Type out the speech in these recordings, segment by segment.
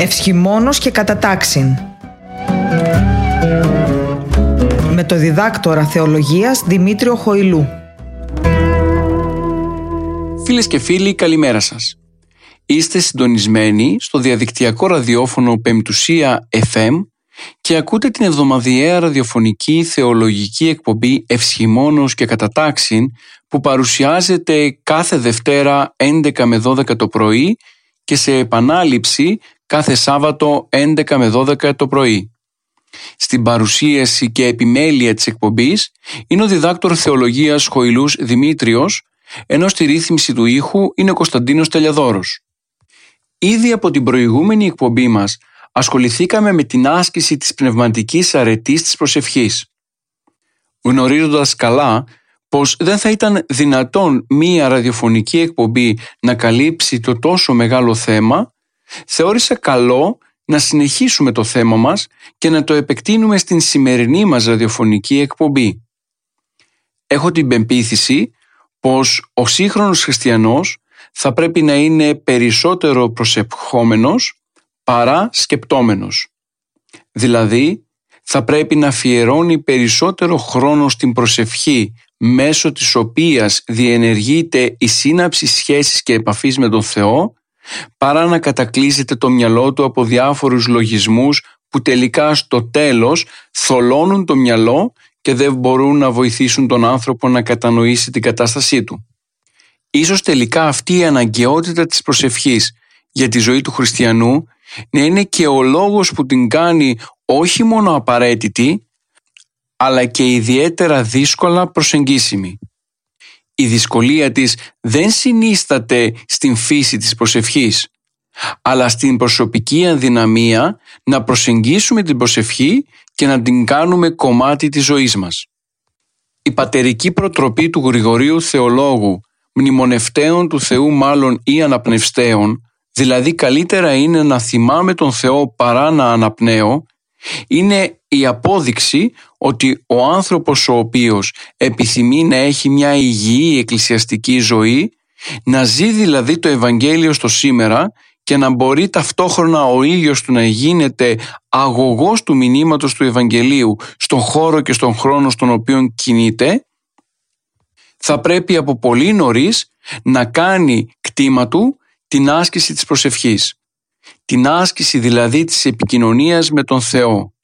Ευσχημόνος και κατατάξιν. Με το διδάκτορα θεολογίας Δημήτριο Χοηλού. Φίλες και φίλοι, καλημέρα σας. Είστε συντονισμένοι στο διαδικτυακό ραδιόφωνο Πεμπτουσία FM και ακούτε την εβδομαδιαία ραδιοφωνική θεολογική εκπομπή Ευσχημόνος και Κατατάξιν που παρουσιάζεται κάθε Δευτέρα 11 με 12 το πρωί και σε επανάληψη κάθε Σάββατο 11 με 12 το πρωί. Στην παρουσίαση και επιμέλεια της εκπομπής είναι ο διδάκτορ θεολογίας Χοηλούς Δημήτριος, ενώ στη ρύθμιση του ήχου είναι ο Κωνσταντίνος Τελιαδόρος. Ήδη από την προηγούμενη εκπομπή μας ασχοληθήκαμε με την άσκηση της πνευματικής αρετής της προσευχής. Γνωρίζοντας καλά πως δεν θα ήταν δυνατόν μία ραδιοφωνική εκπομπή να καλύψει το τόσο μεγάλο θέμα, θεώρησα καλό να συνεχίσουμε το θέμα μας και να το επεκτείνουμε στην σημερινή μας ραδιοφωνική εκπομπή. Έχω την πεποίθηση πως ο σύγχρονος χριστιανός θα πρέπει να είναι περισσότερο προσευχόμενος παρά σκεπτόμενος. Δηλαδή, θα πρέπει να αφιερώνει περισσότερο χρόνο στην προσευχή, μέσω της οποίας διενεργείται η σύναψη σχέσης και επαφής με τον Θεό, παρά να κατακλείζεται το μυαλό του από διάφορους λογισμούς που τελικά στο τέλος θολώνουν το μυαλό και δεν μπορούν να βοηθήσουν τον άνθρωπο να κατανοήσει την κατάστασή του. Ίσως τελικά αυτή η αναγκαιότητα της προσευχής για τη ζωή του χριστιανού να είναι και ο λόγος που την κάνει όχι μόνο απαραίτητη, αλλά και ιδιαίτερα δύσκολα προσεγγίσιμη. Η δυσκολία της δεν συνίσταται στην φύση της προσευχής, αλλά στην προσωπική αδυναμία να προσεγγίσουμε την προσευχή και να την κάνουμε κομμάτι της ζωής μας. Η πατερική προτροπή του Γρηγορίου Θεολόγου, μνημονευτέων του Θεού μάλλον ή αναπνευστέων, δηλαδή καλύτερα είναι να θυμάμαι τον Θεό παρά να αναπνέω, είναι η απόδειξη ότι ο άνθρωπος ο οποίος επιθυμεί να έχει μια υγιή εκκλησιαστική ζωή, να ζει δηλαδή το Ευαγγέλιο στο σήμερα και να μπορεί ταυτόχρονα ο ίδιος του να γίνεται αγωγός του μηνύματος του Ευαγγελίου στον χώρο και στον χρόνο στον οποίο κινείται, θα πρέπει από πολύ νωρίς να κάνει κτήμα του την άσκηση της προσευχής. Την άσκηση δηλαδή της επικοινωνίας με τον Θεό.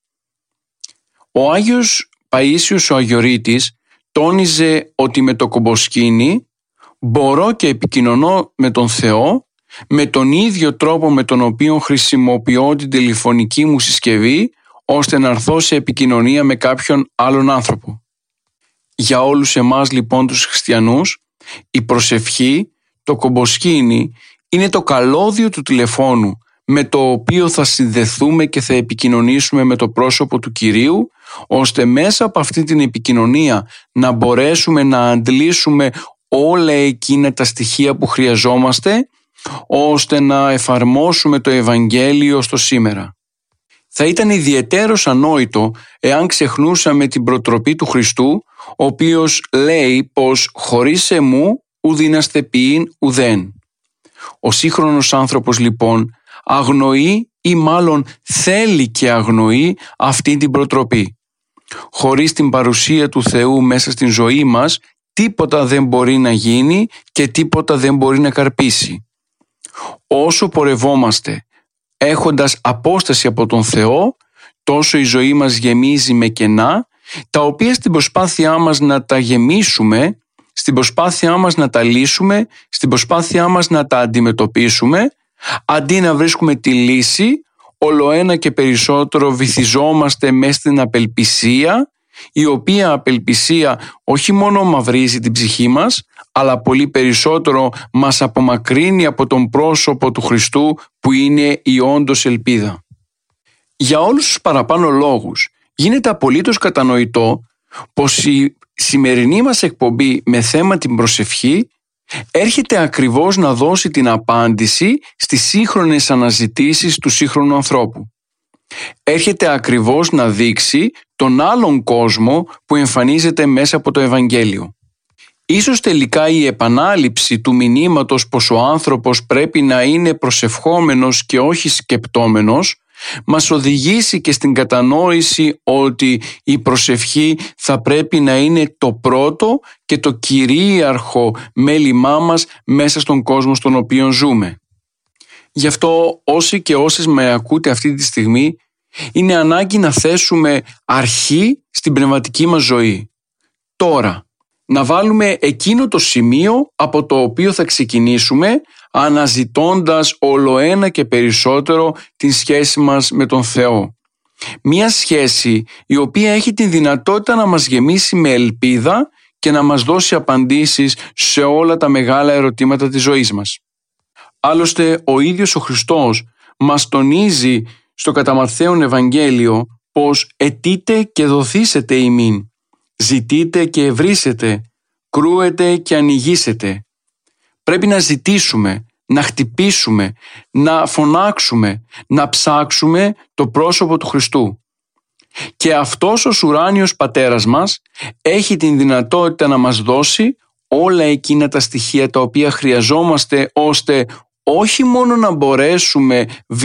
Ο Άγιος Παΐσιος ο Αγιορείτης τόνιζε ότι με το κομποσκήνι μπορώ και επικοινωνώ με τον Θεό με τον ίδιο τρόπο με τον οποίο χρησιμοποιώ την τηλεφωνική μου συσκευή ώστε να έρθω σε επικοινωνία με κάποιον άλλον άνθρωπο. Για όλους εμάς λοιπόν τους χριστιανούς, η προσευχή, το κομποσκήνι, είναι το καλώδιο του τηλεφώνου με το οποίο θα συνδεθούμε και θα επικοινωνήσουμε με το πρόσωπο του Κυρίου, ώστε μέσα από αυτή την επικοινωνία να μπορέσουμε να αντλήσουμε όλα εκείνα τα στοιχεία που χρειαζόμαστε, ώστε να εφαρμόσουμε το Ευαγγέλιο στο σήμερα. Θα ήταν ιδιαιτέρως ανόητο εάν ξεχνούσαμε την προτροπή του Χριστού, ο οποίος λέει πως «χωρίς εμού ουδήναστε ποιήν ουδέν». Ο σύγχρονος άνθρωπος λοιπόν αγνοεί ή μάλλον θέλει και αγνοεί αυτή την προτροπή. Χωρίς την παρουσία του Θεού μέσα στην ζωή μας, τίποτα δεν μπορεί να γίνει και τίποτα δεν μπορεί να καρπίσει. Όσο πορευόμαστε έχοντας απόσταση από τον Θεό, τόσο η ζωή μας γεμίζει με κενά, τα οποία στην προσπάθειά μας να τα γεμίσουμε, στην προσπάθειά μας να τα λύσουμε, στην προσπάθειά μας να τα αντιμετωπίσουμε, αντί να βρίσκουμε τη λύση, ολοένα και περισσότερο βυθιζόμαστε μέσα στην απελπισία, η οποία απελπισία όχι μόνο μαυρίζει την ψυχή μας, αλλά πολύ περισσότερο μας απομακρύνει από τον πρόσωπο του Χριστού που είναι η όντως ελπίδα. Για όλους τους παραπάνω λόγους γίνεται απολύτως κατανοητό πως η σημερινή μας εκπομπή με θέμα την προσευχή έρχεται ακριβώς να δώσει την απάντηση στις σύγχρονες αναζητήσεις του σύγχρονου ανθρώπου. Έρχεται ακριβώς να δείξει τον άλλον κόσμο που εμφανίζεται μέσα από το Ευαγγέλιο. Ίσως τελικά η επανάληψη του μηνύματος πως ο άνθρωπος πρέπει να είναι προσευχόμενος και όχι σκεπτόμενος μας οδηγήσει και στην κατανόηση ότι η προσευχή θα πρέπει να είναι το πρώτο και το κυρίαρχο μέλημά μας μέσα στον κόσμο στον οποίο ζούμε. Γι' αυτό όσοι και όσες με ακούτε αυτή τη στιγμή, είναι ανάγκη να θέσουμε αρχή στην πνευματική μας ζωή. Τώρα, να βάλουμε εκείνο το σημείο από το οποίο θα ξεκινήσουμε, αναζητώντας ολοένα και περισσότερο την σχέση μας με τον Θεό. Μία σχέση η οποία έχει την δυνατότητα να μας γεμίσει με ελπίδα και να μας δώσει απαντήσεις σε όλα τα μεγάλα ερωτήματα της ζωής μας. Άλλωστε, ο ίδιος ο Χριστός μας τονίζει στο κατά Ματθαίον Ευαγγέλιο πως «αιτείτε και δοθήσετε ημίν, ζητείτε και ευρύσετε, κρούετε και ανοιγήσετε». Πρέπει να ζητήσουμε, να χτυπήσουμε, να φωνάξουμε, να ψάξουμε το πρόσωπο του Χριστού. Και αυτός ο ουράνιος πατέρας μας έχει την δυνατότητα να μας δώσει όλα εκείνα τα στοιχεία τα οποία χρειαζόμαστε ώστε όχι μόνο να μπορέσουμε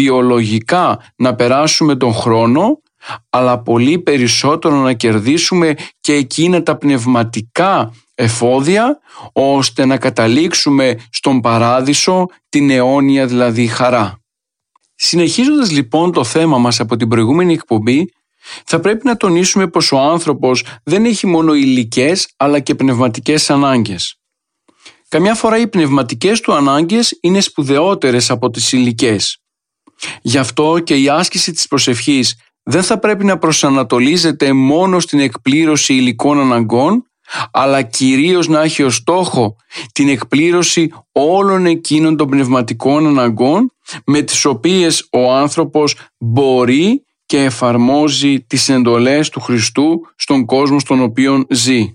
βιολογικά να περάσουμε τον χρόνο, αλλά πολύ περισσότερο να κερδίσουμε και εκείνα τα πνευματικά εφόδια, ώστε να καταλήξουμε στον παράδεισο, την αιώνια δηλαδή χαρά. Συνεχίζοντας λοιπόν το θέμα μας από την προηγούμενη εκπομπή, θα πρέπει να τονίσουμε πως ο άνθρωπος δεν έχει μόνο υλικές αλλά και πνευματικές ανάγκες. Καμιά φορά οι πνευματικές του ανάγκες είναι σπουδαιότερες από τις υλικές. Γι' αυτό και η άσκηση της προσευχής δεν θα πρέπει να προσανατολίζεται μόνο στην εκπλήρωση υλικών αναγκών, αλλά κυρίως να έχει ως στόχο την εκπλήρωση όλων εκείνων των πνευματικών αναγκών με τις οποίες ο άνθρωπος μπορεί και εφαρμόζει τις εντολές του Χριστού στον κόσμο στον οποίο ζει.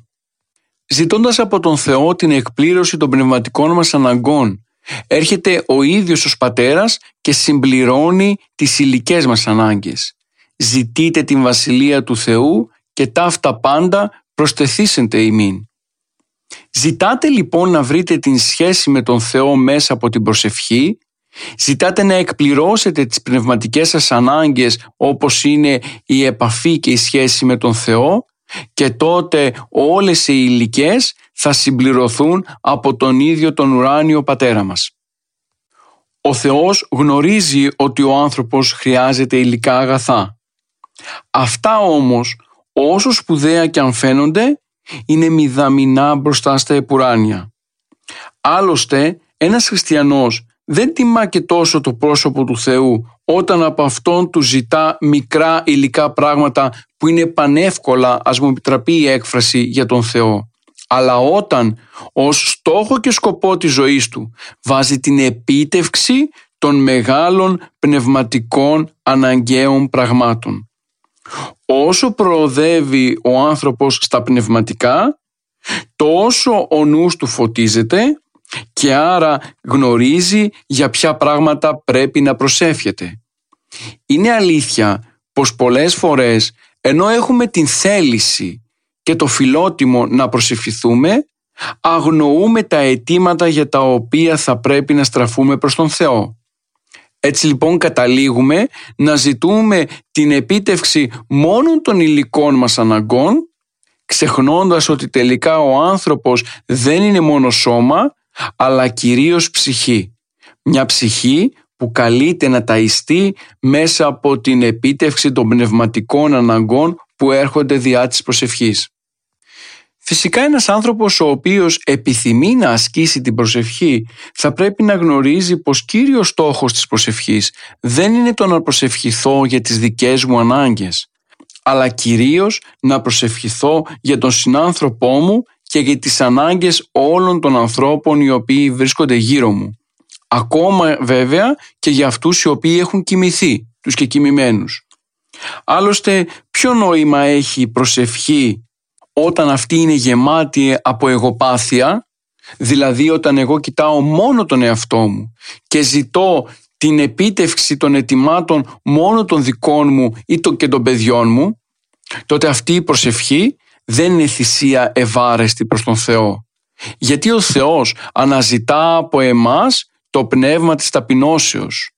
Ζητώντας από τον Θεό την εκπλήρωση των πνευματικών μας αναγκών, έρχεται ο ίδιος ως Πατέρας και συμπληρώνει τις υλικές μας ανάγκες. Ζητείτε την Βασιλεία του Θεού και ταύτα πάντα προστεθήσεντε ημίν. Ζητάτε λοιπόν να βρείτε την σχέση με τον Θεό μέσα από την προσευχή, ζητάτε να εκπληρώσετε τις πνευματικές σας ανάγκες όπως είναι η επαφή και η σχέση με τον Θεό και τότε όλες οι υλικές θα συμπληρωθούν από τον ίδιο τον ουράνιο Πατέρα μας. Ο Θεός γνωρίζει ότι ο άνθρωπος χρειάζεται υλικά αγαθά. Αυτά όμως, όσο σπουδαία και αν φαίνονται, είναι μηδαμινά μπροστά στα επουράνια. Άλλωστε, ένας χριστιανός δεν τιμά και τόσο το πρόσωπο του Θεού όταν από αυτόν του ζητά μικρά υλικά πράγματα που είναι πανεύκολα, ας μου επιτραπεί η έκφραση, για τον Θεό. Αλλά όταν ως στόχο και σκοπό της ζωής του βάζει την επίτευξη των μεγάλων πνευματικών αναγκαίων πραγμάτων. Όσο προοδεύει ο άνθρωπος στα πνευματικά, τόσο ο νους του φωτίζεται και άρα γνωρίζει για ποια πράγματα πρέπει να προσεύχεται. Είναι αλήθεια πως πολλές φορές, ενώ έχουμε την θέληση και το φιλότιμο να προσευχηθούμε, αγνοούμε τα αιτήματα για τα οποία θα πρέπει να στραφούμε προς τον Θεό. Έτσι λοιπόν καταλήγουμε να ζητούμε την επίτευξη μόνο των υλικών μας αναγκών, ξεχνώντας ότι τελικά ο άνθρωπος δεν είναι μόνο σώμα, αλλά κυρίως ψυχή. Μια ψυχή που καλείται να ταϊστεί μέσα από την επίτευξη των πνευματικών αναγκών που έρχονται διά της προσευχής. Φυσικά ένας άνθρωπος ο οποίος επιθυμεί να ασκήσει την προσευχή θα πρέπει να γνωρίζει πως κύριος στόχος της προσευχής δεν είναι το να προσευχηθώ για τις δικές μου ανάγκες, αλλά κυρίως να προσευχηθώ για τον συνάνθρωπό μου και για τις ανάγκες όλων των ανθρώπων οι οποίοι βρίσκονται γύρω μου. Ακόμα βέβαια και για αυτούς οι οποίοι έχουν κοιμηθεί, τους και κοιμημένους. Άλλωστε, ποιο νόημα έχει η προσευχή όταν αυτή είναι γεμάτη από εγωπάθεια, δηλαδή όταν εγώ κοιτάω μόνο τον εαυτό μου και ζητώ την επίτευξη των αιτημάτων μόνο των δικών μου ή και των παιδιών μου, τότε αυτή η προσευχή δεν είναι θυσία ευάρεστη προς τον Θεό. Γιατί ο Θεός αναζητά από εμάς το πνεύμα της ταπεινώσεως.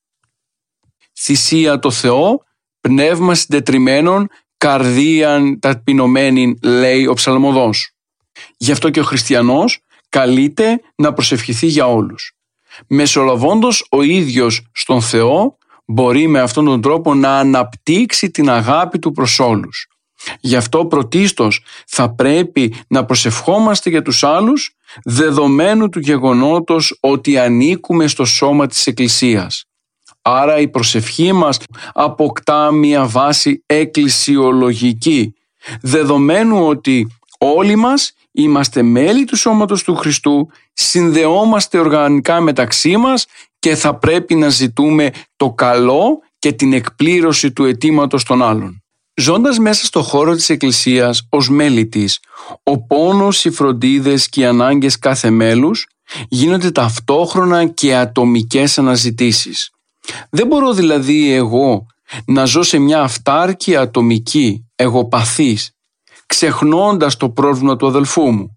Θυσία το Θεό, πνεύμα συντετριμμένον, καρδίαν ταπεινωμένη, λέει ο ψαλμοδός. Γι' αυτό και ο χριστιανός καλείται να προσευχηθεί για όλους. Μεσολαβώντας ο ίδιος στον Θεό, μπορεί με αυτόν τον τρόπο να αναπτύξει την αγάπη του προς όλους. Γι' αυτό πρωτίστως θα πρέπει να προσευχόμαστε για τους άλλους, δεδομένου του γεγονότος ότι ανήκουμε στο σώμα της Εκκλησίας. Άρα η προσευχή μας αποκτά μια βάση εκκλησιολογική, δεδομένου ότι όλοι μας είμαστε μέλη του σώματος του Χριστού, συνδεόμαστε οργανικά μεταξύ μας και θα πρέπει να ζητούμε το καλό και την εκπλήρωση του αιτήματος των άλλων. Ζώντας μέσα στο χώρο της Εκκλησίας ως μέλη της, ο πόνος, οι φροντίδες και οι ανάγκες κάθε μέλους γίνονται ταυτόχρονα και ατομικές αναζητήσεις. Δεν μπορώ δηλαδή εγώ να ζω σε μια αυτάρκεια ατομική, εγωπαθής, ξεχνώντας το πρόβλημα του αδελφού μου.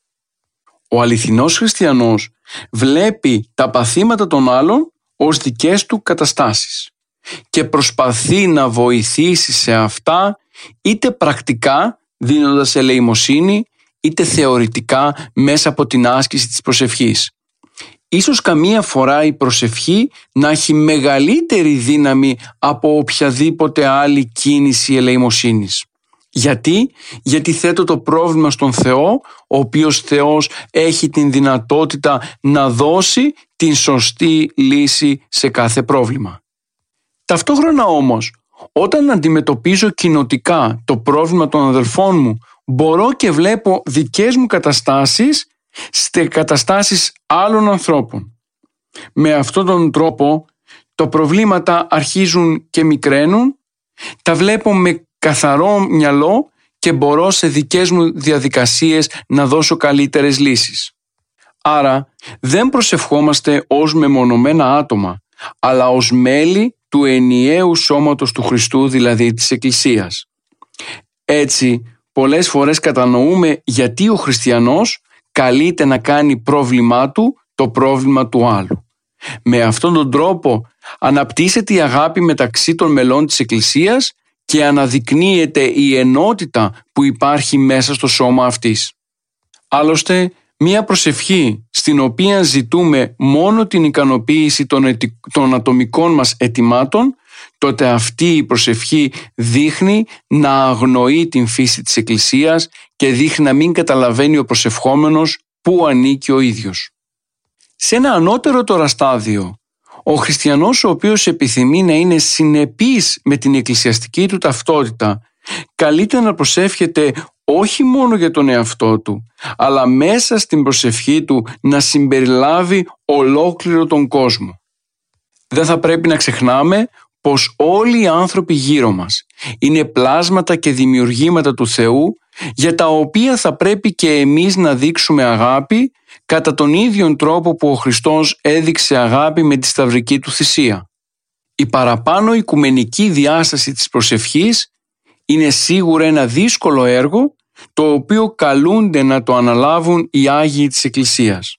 Ο αληθινός χριστιανός βλέπει τα παθήματα των άλλων ως δικές του καταστάσεις και προσπαθεί να βοηθήσει σε αυτά, είτε πρακτικά δίνοντας ελεημοσύνη, είτε θεωρητικά μέσα από την άσκηση της προσευχής. Ίσως καμία φορά η προσευχή να έχει μεγαλύτερη δύναμη από οποιαδήποτε άλλη κίνηση ελεημοσύνης. Γιατί θέτω το πρόβλημα στον Θεό, ο οποίος Θεός έχει την δυνατότητα να δώσει την σωστή λύση σε κάθε πρόβλημα. Ταυτόχρονα όμως, όταν αντιμετωπίζω κοινοτικά το πρόβλημα των αδελφών μου, μπορώ και βλέπω δικές μου καταστάσεις σε καταστάσεις άλλων ανθρώπων. Με αυτόν τον τρόπο τα προβλήματα αρχίζουν και μικραίνουν, τα βλέπω με καθαρό μυαλό και μπορώ σε δικές μου διαδικασίες να δώσω καλύτερες λύσεις. Άρα δεν προσευχόμαστε ως μεμονωμένα άτομα, αλλά ως μέλη του ενιαίου σώματος του Χριστού, δηλαδή της Εκκλησίας. Έτσι, πολλές φορές κατανοούμε γιατί ο χριστιανός καλείται να κάνει πρόβλημά του το πρόβλημα του άλλου. Με αυτόν τον τρόπο αναπτύσσεται η αγάπη μεταξύ των μελών της Εκκλησίας και αναδεικνύεται η ενότητα που υπάρχει μέσα στο σώμα αυτής. Άλλωστε, μία προσευχή στην οποία ζητούμε μόνο την ικανοποίηση των ατομικών μας αιτημάτων, τότε αυτή η προσευχή δείχνει να αγνοεί την φύση της Εκκλησίας και δείχνει να μην καταλαβαίνει ο προσευχόμενος πού ανήκει ο ίδιος. Σε ένα ανώτερο τώρα στάδιο, ο χριστιανός ο οποίος επιθυμεί να είναι συνεπής με την εκκλησιαστική του ταυτότητα, καλείται να προσεύχεται όχι μόνο για τον εαυτό του, αλλά μέσα στην προσευχή του να συμπεριλάβει ολόκληρο τον κόσμο. Δεν θα πρέπει να ξεχνάμε πως όλοι οι άνθρωποι γύρω μας είναι πλάσματα και δημιουργήματα του Θεού, για τα οποία θα πρέπει και εμείς να δείξουμε αγάπη κατά τον ίδιο τρόπο που ο Χριστός έδειξε αγάπη με τη σταυρική του θυσία. Η παραπάνω οικουμενική διάσταση της προσευχής είναι σίγουρα ένα δύσκολο έργο, το οποίο καλούνται να το αναλάβουν οι Άγιοι της Εκκλησίας.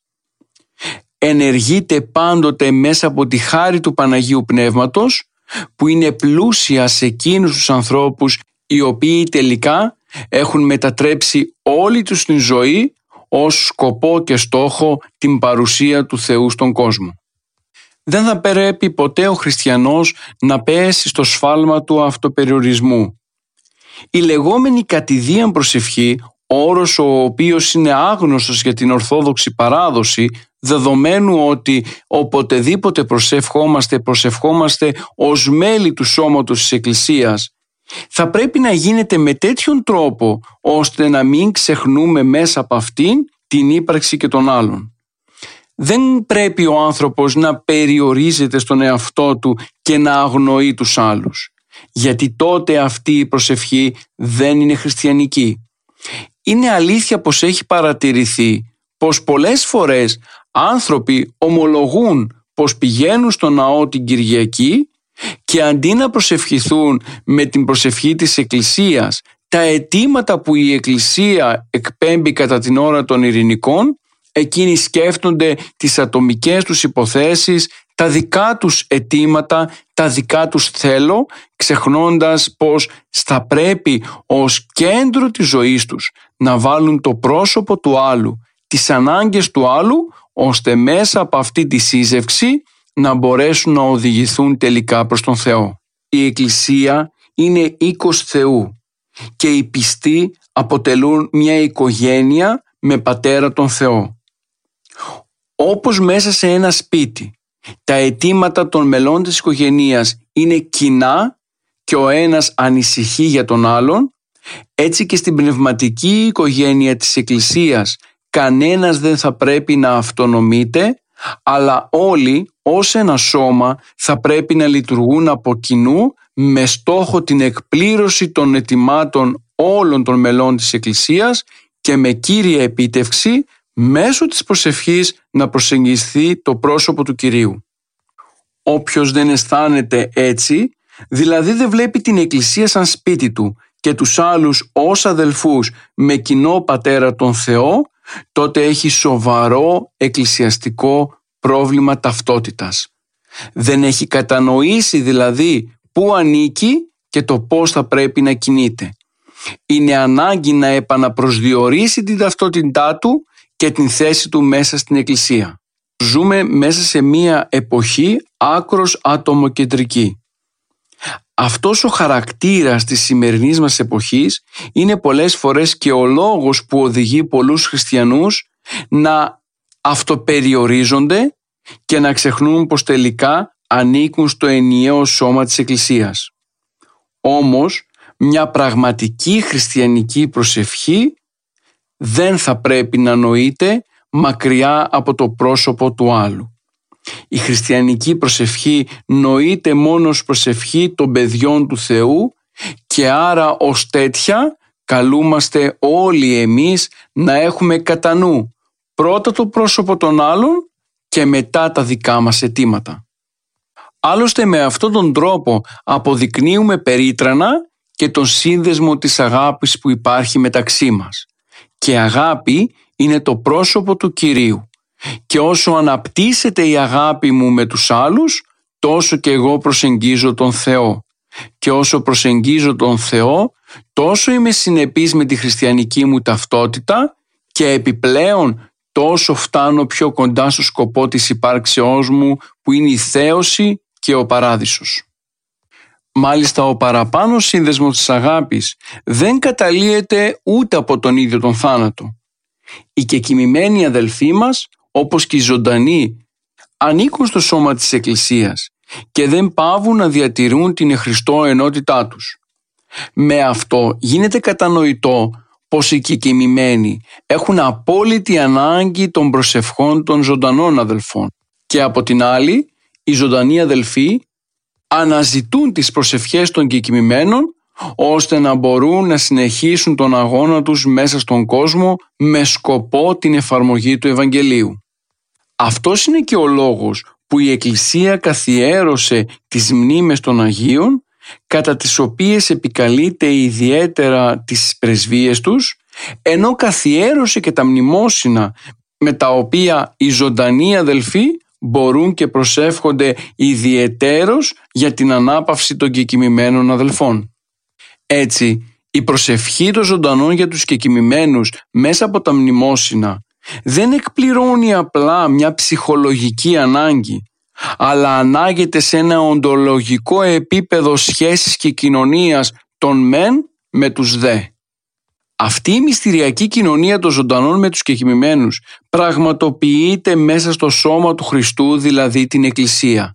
Ενεργείται πάντοτε μέσα από τη χάρη του Παναγίου Πνεύματος, που είναι πλούσια σε εκείνους τους ανθρώπους οι οποίοι τελικά έχουν μετατρέψει όλη τους την ζωή ως σκοπό και στόχο την παρουσία του Θεού στον κόσμο. Δεν θα πρέπει ποτέ ο χριστιανός να πέσει στο σφάλμα του αυτοπεριορισμού. Η λεγόμενη κατηδίαν προσευχή, όρος ο οποίος είναι άγνωστος για την Ορθόδοξη παράδοση, δεδομένου ότι οποτεδήποτε προσευχόμαστε ως μέλη του σώματος της Εκκλησίας, θα πρέπει να γίνεται με τέτοιον τρόπο ώστε να μην ξεχνούμε μέσα από αυτήν την ύπαρξη και των άλλων. Δεν πρέπει ο άνθρωπος να περιορίζεται στον εαυτό του και να αγνοεί τους άλλους, γιατί τότε αυτή η προσευχή δεν είναι χριστιανική. Είναι αλήθεια πως έχει παρατηρηθεί πως πολλές φορές άνθρωποι ομολογούν πως πηγαίνουν στο ναό την Κυριακή και αντί να προσευχηθούν με την προσευχή της Εκκλησίας τα αιτήματα που η Εκκλησία εκπέμπει κατά την ώρα των ειρηνικών, Εκείνοι σκέφτονται τις ατομικές τους υποθέσεις, τα δικά τους αιτήματα, τα δικά τους θέλω, ξεχνώντας πως θα πρέπει ως κέντρο της ζωής τους να βάλουν το πρόσωπο του άλλου, τις ανάγκες του άλλου, ώστε μέσα από αυτή τη σύζευξη να μπορέσουν να οδηγηθούν τελικά προς τον Θεό. Η Εκκλησία είναι οίκος Θεού και οι πιστοί αποτελούν μια οικογένεια με πατέρα τον Θεό. Όπως μέσα σε ένα σπίτι τα αιτήματα των μελών της οικογένειας είναι κοινά και ο ένας ανησυχεί για τον άλλον, έτσι και στην πνευματική οικογένεια της Εκκλησίας κανένας δεν θα πρέπει να αυτονομείται, αλλά όλοι ως ένα σώμα θα πρέπει να λειτουργούν από κοινού με στόχο την εκπλήρωση των αιτημάτων όλων των μελών της Εκκλησίας και με κύρια επίτευξη μέσω της προσευχής να προσεγγιστεί το πρόσωπο του Κυρίου. Όποιος δεν αισθάνεται έτσι, δηλαδή δεν βλέπει την Εκκλησία σαν σπίτι του και τους άλλους ως αδελφούς με κοινό πατέρα τον Θεό, τότε έχει σοβαρό εκκλησιαστικό πρόβλημα ταυτότητας. Δεν έχει κατανοήσει δηλαδή πού ανήκει και το πώς θα πρέπει να κινείται. Είναι ανάγκη να επαναπροσδιορίσει την ταυτότητά του και την θέση του μέσα στην Εκκλησία. Ζούμε μέσα σε μία εποχή άκρως ατομοκεντρική. Αυτός ο χαρακτήρας της σημερινής μας εποχής είναι πολλές φορές και ο λόγος που οδηγεί πολλούς χριστιανούς να αυτοπεριορίζονται και να ξεχνούν πως τελικά ανήκουν στο ενιαίο σώμα της Εκκλησίας. Όμως, μια πραγματική χριστιανική προσευχή δεν θα πρέπει να νοείται μακριά από το πρόσωπο του άλλου. Η χριστιανική προσευχή νοείται μόνο ως προσευχή των παιδιών του Θεού και άρα ως τέτοια καλούμαστε όλοι εμείς να έχουμε κατά νου πρώτα το πρόσωπο των άλλων και μετά τα δικά μας αιτήματα. Άλλωστε με αυτόν τον τρόπο αποδεικνύουμε περίτρανα και τον σύνδεσμο της αγάπης που υπάρχει μεταξύ μας. Και αγάπη είναι το πρόσωπο του Κυρίου. Και όσο αναπτύσσεται η αγάπη μου με τους άλλους, τόσο και εγώ προσεγγίζω τον Θεό. Και όσο προσεγγίζω τον Θεό, τόσο είμαι συνεπής με τη χριστιανική μου ταυτότητα και επιπλέον τόσο φτάνω πιο κοντά στο σκοπό της υπάρξεώς μου που είναι η θέωση και ο παράδεισος. Μάλιστα ο παραπάνω σύνδεσμος της αγάπης δεν καταλύεται ούτε από τον ίδιο τον θάνατο. Οι κεκοιμημένοι αδελφοί μας, όπως και οι ζωντανοί, ανήκουν στο σώμα της Εκκλησίας και δεν παύουν να διατηρούν την εχριστό ενότητά τους. Με αυτό γίνεται κατανοητό πως οι κεκοιμημένοι έχουν απόλυτη ανάγκη των προσευχών των ζωντανών αδελφών και από την άλλη οι ζωντανοί αδελφοί αναζητούν τις προσευχές των κεκοιμημένων ώστε να μπορούν να συνεχίσουν τον αγώνα τους μέσα στον κόσμο με σκοπό την εφαρμογή του Ευαγγελίου. Αυτός είναι και ο λόγος που η Εκκλησία καθιέρωσε τις μνήμες των Αγίων, κατά τις οποίες επικαλείται ιδιαίτερα τις πρεσβείες τους, ενώ καθιέρωσε και τα μνημόσυνα με τα οποία οι ζωντανοί αδελφοί μπορούν και προσεύχονται ιδιαιτέρως για την ανάπαυση των κεκοιμημένων αδελφών. Έτσι, η προσευχή των ζωντανών για τους κεκοιμημένους μέσα από τα μνημόσυνα δεν εκπληρώνει απλά μια ψυχολογική ανάγκη, αλλά ανάγεται σε ένα οντολογικό επίπεδο σχέσης και κοινωνίας των μεν με τους δε. Αυτή η μυστηριακή κοινωνία των ζωντανών με τους κεκοιμημένους πραγματοποιείται μέσα στο σώμα του Χριστού, δηλαδή την Εκκλησία.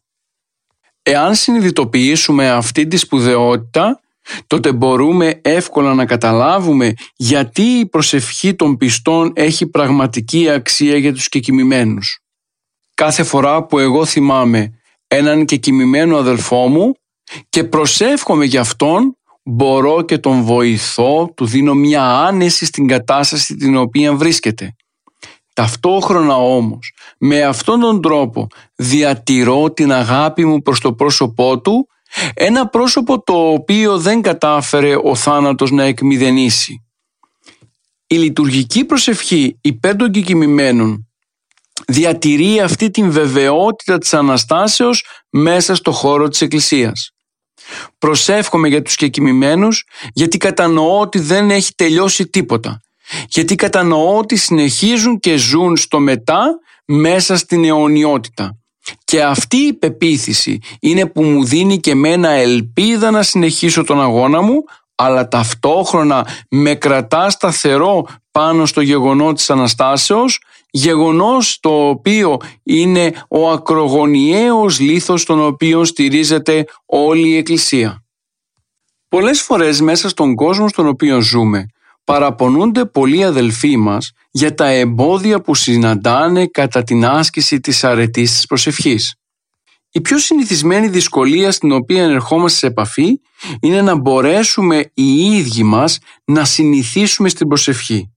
Εάν συνειδητοποιήσουμε αυτή τη σπουδαιότητα, τότε μπορούμε εύκολα να καταλάβουμε γιατί η προσευχή των πιστών έχει πραγματική αξία για τους κεκοιμημένους. Κάθε φορά που εγώ θυμάμαι έναν κεκοιμημένο αδελφό μου και προσεύχομαι για αυτόν, μπορώ και τον βοηθώ, του δίνω μια άνεση στην κατάσταση την οποία βρίσκεται. Ταυτόχρονα όμως, με αυτόν τον τρόπο διατηρώ την αγάπη μου προς το πρόσωπό του, ένα πρόσωπο το οποίο δεν κατάφερε ο θάνατος να εκμηδενήσει. Η λειτουργική προσευχή υπέρ των κεκοιμημένων διατηρεί αυτή την βεβαιότητα της Αναστάσεως μέσα στο χώρο της Εκκλησίας. Προσεύχομαι για τους κεκοιμημένους γιατί κατανοώ ότι δεν έχει τελειώσει τίποτα. Γιατί κατανοώ ότι συνεχίζουν και ζουν στο μετά μέσα στην αιωνιότητα. Και αυτή η πεποίθηση είναι που μου δίνει και εμένα ελπίδα να συνεχίσω τον αγώνα μου, αλλά ταυτόχρονα με κρατά σταθερό πάνω στο γεγονός της Αναστάσεως, γεγονός το οποίο είναι ο ακρογωνιαίος λίθος στον οποίο στηρίζεται όλη η Εκκλησία. Πολλές φορές μέσα στον κόσμο στον οποίο ζούμε παραπονούνται πολλοί αδελφοί μας για τα εμπόδια που συναντάνε κατά την άσκηση της αρετής της προσευχής. Η πιο συνηθισμένη δυσκολία στην οποία ερχόμαστε σε επαφή είναι να μπορέσουμε οι ίδιοι μας να συνηθίσουμε στην προσευχή.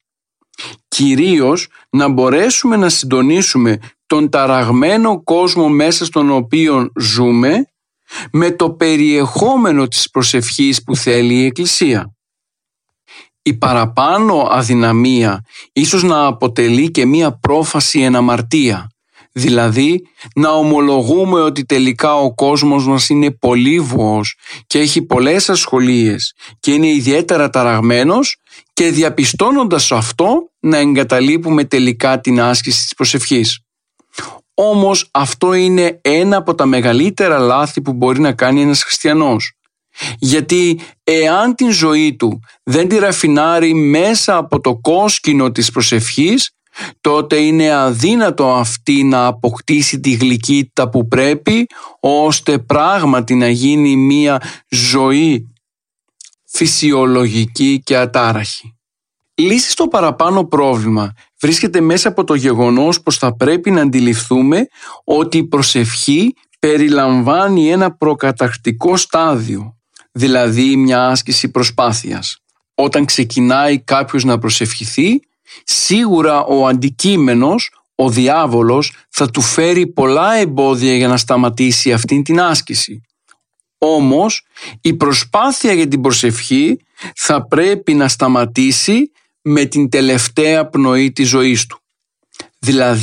Κυρίως να μπορέσουμε να συντονίσουμε τον ταραγμένο κόσμο μέσα στον οποίο ζούμε με το περιεχόμενο της προσευχής που θέλει η Εκκλησία. Η παραπάνω αδυναμία ίσως να αποτελεί και μία πρόφαση εν αμαρτία, δηλαδή να ομολογούμε ότι τελικά ο κόσμος μας είναι πολύβουος και έχει πολλές ασχολίες και είναι ιδιαίτερα ταραγμένος και διαπιστώνοντας αυτό να εγκαταλείπουμε τελικά την άσκηση της προσευχής. Όμως αυτό είναι ένα από τα μεγαλύτερα λάθη που μπορεί να κάνει ένας χριστιανός. Γιατί εάν την ζωή του δεν τη ραφινάρει μέσα από το κόσκινο της προσευχής, τότε είναι αδύνατο αυτή να αποκτήσει τη γλυκύτητα που πρέπει, ώστε πράγματι να γίνει μια ζωή φυσιολογική και ατάραχη. Λύση στο παραπάνω πρόβλημα βρίσκεται μέσα από το γεγονός πως θα πρέπει να αντιληφθούμε ότι η προσευχή περιλαμβάνει ένα προκαταρκτικό στάδιο, δηλαδή μια άσκηση προσπάθειας. Όταν ξεκινάει κάποιος να προσευχηθεί, σίγουρα ο αντικείμενος, ο διάβολος, θα του φέρει πολλά εμπόδια για να σταματήσει αυτήν την άσκηση. Όμως, η προσπάθεια για την προσευχή θα πρέπει να σταματήσει με την τελευταία πνοή της ζωής του. Δηλαδή,